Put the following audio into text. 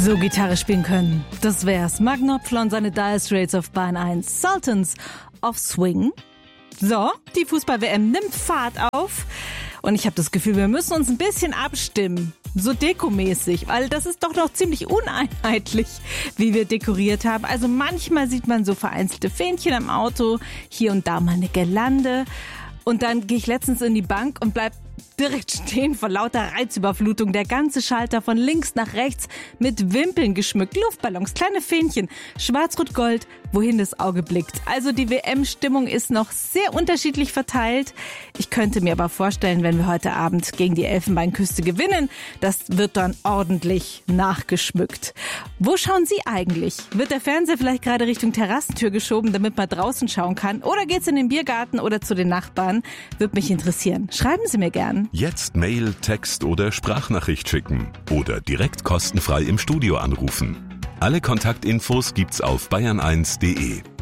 So Gitarre spielen können, das wär's. Mark Knopfler und seine Dire Straits auf Bahn 1. Sultans of Swing. So, die Fußball-WM nimmt Fahrt auf. Und ich habe das Gefühl, wir müssen uns ein bisschen abstimmen. So dekomäßig, weil das ist doch noch ziemlich uneinheitlich, wie wir dekoriert haben. Also manchmal sieht man so vereinzelte Fähnchen am Auto, hier und da mal eine Girlande. Und dann gehe ich letztens in die Bank und bleib direkt stehen vor lauter Reizüberflutung. Der ganze Schalter von links nach rechts mit Wimpeln geschmückt, Luftballons, kleine Fähnchen, schwarz-rot-gold, wohin das Auge blickt. Also die WM-Stimmung ist noch sehr unterschiedlich verteilt. Ich könnte mir aber vorstellen, wenn wir heute Abend gegen die Elfenbeinküste gewinnen, das wird dann ordentlich nachgeschmückt. Wo schauen Sie eigentlich? Wird der Fernseher vielleicht gerade Richtung Terrassentür geschoben, damit man draußen schauen kann? Oder geht's in den Biergarten oder zu den Nachbarn? Würde mich interessieren. Schreiben Sie mir gern. Jetzt Mail, Text oder Sprachnachricht schicken oder direkt kostenfrei im Studio anrufen. Alle Kontaktinfos gibt's auf bayern1.de.